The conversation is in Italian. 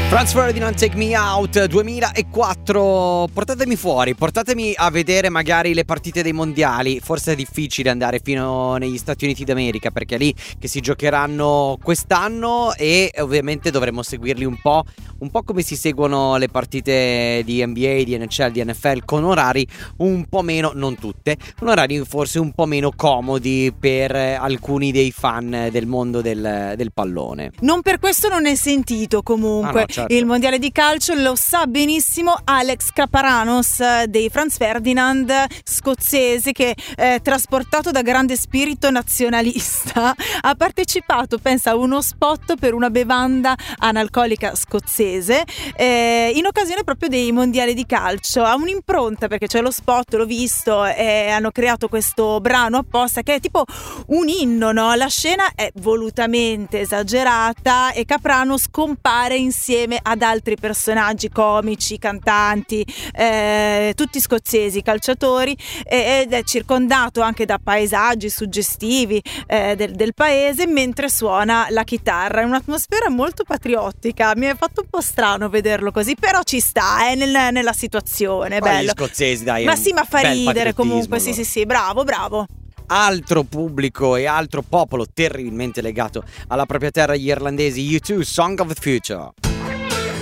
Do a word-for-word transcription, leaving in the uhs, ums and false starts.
Franz Ferdinand, Take Me Out duemilaquattro. Portatemi fuori, portatemi a vedere magari le partite dei mondiali. Forse è difficile andare fino negli Stati Uniti d'America, perché è lì che si giocheranno quest'anno e ovviamente dovremo seguirli un po', un po' come si seguono le partite di N B A, di N H L, di N F L, con orari un po' meno, non tutte, con orari forse un po' meno comodi per alcuni dei fan del mondo del, del pallone. Non per questo non è sentito comunque. Ah, no, certo. Il mondiale di calcio lo sa benissimo Alex Kaparanos dei Franz Ferdinand, scozzese, che eh, trasportato da grande spirito nazionalista ha partecipato, pensa, a uno spot per una bevanda analcolica scozzese eh, in occasione proprio dei mondiali di calcio. Ha un'impronta, perché c'è lo spot, l'ho visto, e hanno creato questo brano apposta che è tipo un inno, no? La scena è volutamente esagerata e Kaparanos compare insieme ad altri personaggi comici, cantanti, eh, tutti scozzesi, calciatori, eh, ed è circondato anche da paesaggi suggestivi eh, del, del paese mentre suona la chitarra. È un'atmosfera molto patriottica, mi è fatto un po' strano vederlo così, però ci sta, eh, nel, nella situazione, è bello. Gli scozzesi, dai, ma sì, ma fa ridere comunque, allora. sì sì sì, bravo bravo. Altro pubblico e altro popolo terribilmente legato alla propria terra, gli irlandesi, U due, Song of the Future.